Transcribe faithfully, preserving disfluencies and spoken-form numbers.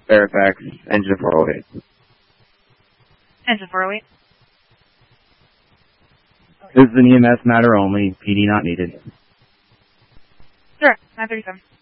Fairfax, engine four oh eight. Engine four oh eight. This is an E M S matter only, P D not needed. Sure, nine thirty-seven.